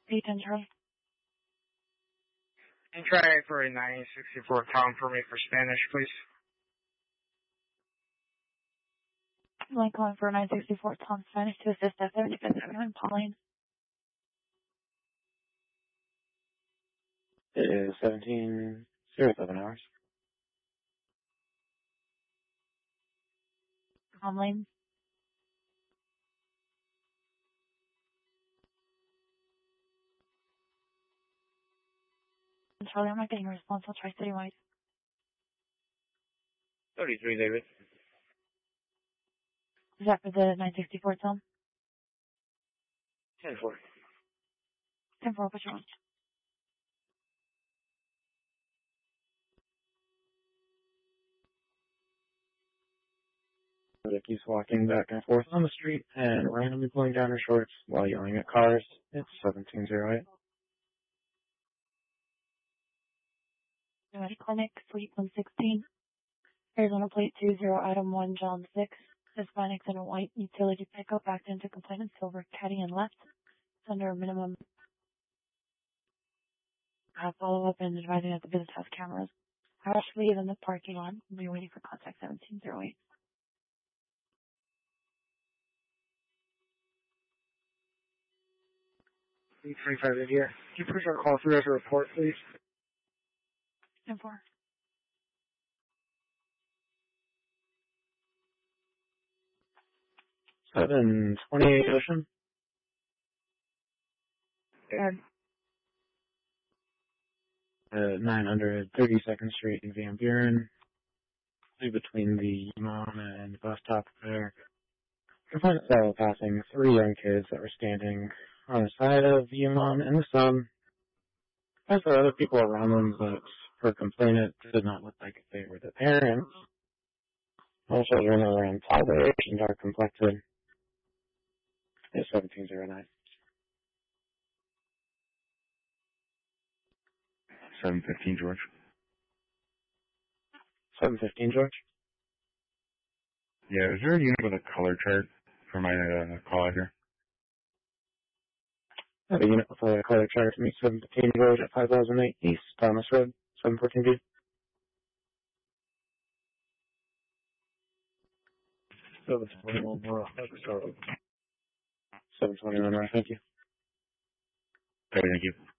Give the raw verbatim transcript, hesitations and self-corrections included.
eight ten Charlie. And try for a nine sixty-four Tom for me for Spanish, please. Line calling for nine sixty-four Tom Spanish to assist at seventy-five seventy-nine Pauline. It is seventeen zero seven hours. Tom Lane. Charlie, I'm not getting a response. I'll try citywide. thirty-three, David. Is that for the nine sixty-four Tom? ten four. ten four, what's your on? It keeps walking back and forth on the street and randomly pulling down her shorts while yelling at cars. It's seventeen oh eight. United Clinic, Suite one sixteen. Arizona Plate two zero, Item one, John six. Hispanics in a white utility pickup backed into complainant silver caddy and left. It's under a minimum. I'll follow up and advising that the business has cameras. I rush leave in the parking lot. We'll be waiting for contact seventeen oh eight. three five here. Can you push our call through as a report, please? ten four. seven twenty-eight Ocean. And Uh, nine hundred thirty-second Street in Van Buren. Between the Imam and bus stop there. Complainant saw passing three young kids that were standing on the side of the Imam and the sun. As there were other people around them, but her complainant did not look like they were the parents. All children are around toddler age and dark complected. It's seventeen oh nine. seven fifteen, George. seven fifteen, George. Yeah, is there a unit with a color chart for my uh, call out here? I have a unit with a color chart to meet seven fifteen George at five thousand eight East Thomas Road, seven fourteen B. seven twenty-one, seven twenty-one, right, thank you. Okay, thank you.